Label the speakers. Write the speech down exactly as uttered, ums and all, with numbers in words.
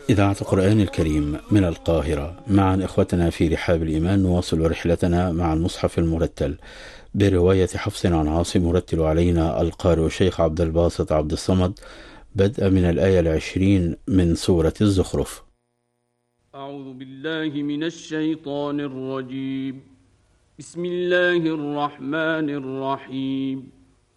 Speaker 1: إذاعة القرآن الكريم من القاهرة، معا إخوتنا في رحاب الإيمان نواصل رحلتنا مع المصحف المرتل برواية حفص عن عاصم، مرتل علينا القارئ الشيخ عبد الباسط عبد الصمد، بدءا من الآية العشرين من سورة الزخرف.
Speaker 2: أعوذ بالله من الشيطان الرجيم. بسم الله الرحمن الرحيم.